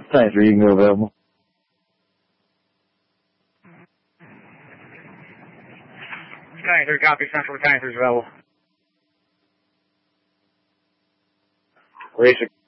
Thanks, you can go available. Battalion 3, copy. Central Battalion 3 is available. Racing.